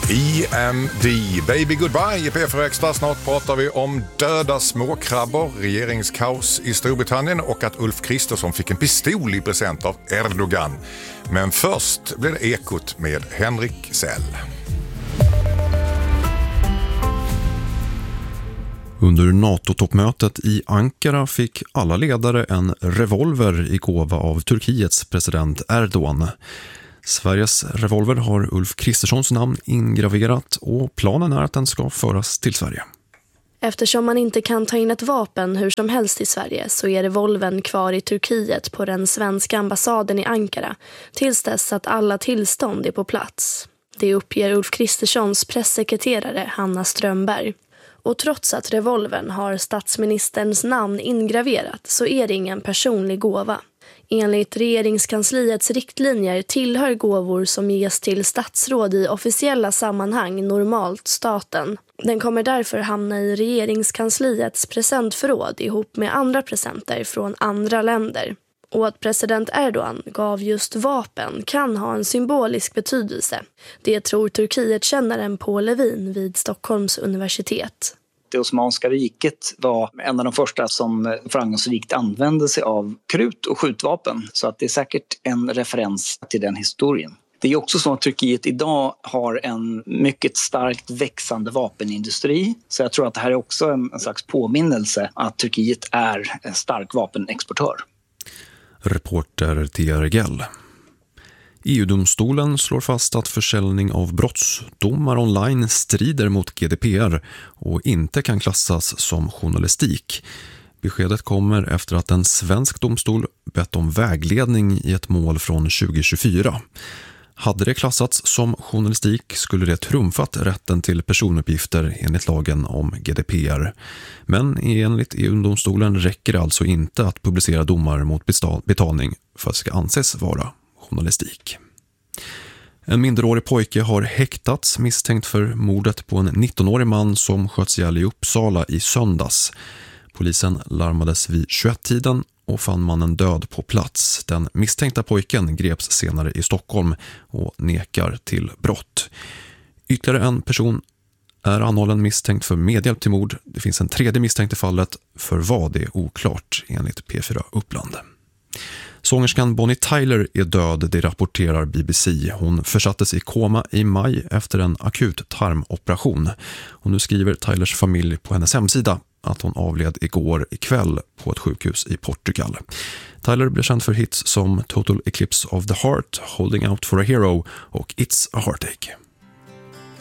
EMD, Baby Goodbye i P4 Extra. Snart pratar vi om döda småkrabbor, regeringskaos i Storbritannien och att Ulf Kristersson fick en pistol i present av Erdogan. Men först blir det Ekot med Henrik Sell. Under NATO-toppmötet i Ankara fick alla ledare en revolver i gåva av Turkiets president Erdogan. Sveriges revolver har Ulf Kristerssons namn ingraverat och planen är att den ska föras till Sverige. Eftersom man inte kan ta in ett vapen hur som helst i Sverige så är revolvern kvar i Turkiet på den svenska ambassaden i Ankara tills dess att alla tillstånd är på plats. Det uppger Ulf Kristerssons pressekreterare Hanna Strömberg. Och trots att revolvern har statsministerns namn ingraverat så är det ingen personlig gåva. Enligt regeringskansliets riktlinjer tillhör gåvor som ges till statsråd i officiella sammanhang normalt staten. Den kommer därför hamna i regeringskansliets presentförråd ihop med andra presenter från andra länder. Och att president Erdogan gav just vapen kan ha en symbolisk betydelse. Det tror Turkiet-kännaren Paul Levin vid Stockholms universitet. Det Osmanska riket var en av de första som framgångsrikt använde sig av krut- och skjutvapen. Så att det är säkert en referens till den historien. Det är också så att Turkiet idag har en mycket starkt växande vapenindustri. Så jag tror att det här är också en slags påminnelse att Turkiet är en stark vapenexportör. Reporter TRGL. EU-domstolen slår fast att försäljning av brottsdomar online strider mot GDPR och inte kan klassas som journalistik. Beskedet kommer efter att en svensk domstol bett om vägledning i ett mål från 2024. Hade det klassats som journalistik skulle det trumfat rätten till personuppgifter enligt lagen om GDPR. Men enligt EU-domstolen räcker det alltså inte att publicera domar mot betalning för att det ska anses vara journalistik. En minderårig pojke har häktats misstänkt för mordet på en 19-årig man som sköts ihjäl i Uppsala i söndags. Polisen larmades vid 21-tiden och fann mannen död på plats. Den misstänkta pojken greps senare i Stockholm och nekar till brott. Ytterligare en person är anhållen misstänkt för medhjälp till mord. Det finns en tredje misstänkt i fallet, för vad det är oklart enligt P4 Uppland. Sångerskan Bonnie Tyler är död, det rapporterar BBC. Hon försattes i koma i maj efter en akut tarmoperation. Och nu skriver Tylers familj på hennes hemsida att hon avled igår ikväll på ett sjukhus i Portugal. Tyler blev känd för hits som Total Eclipse of the Heart, Holding Out for a Hero och It's a Heartache.